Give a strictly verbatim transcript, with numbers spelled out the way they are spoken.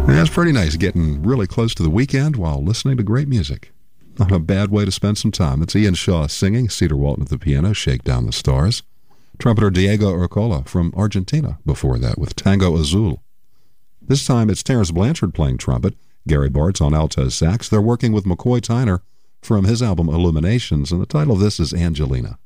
Yeah, it's pretty nice getting really close to the weekend while listening to great music. Not a bad way to spend some time. It's Ian Shaw singing, Cedar Walton at the piano, Shake Down the Stars. Trumpeter Diego Urcola from Argentina before that with Tango Azul. This time it's Terence Blanchard playing trumpet, Gary Bartz on alto sax. They're working with McCoy Tyner from his album Illuminations, and the title of this is Angelina.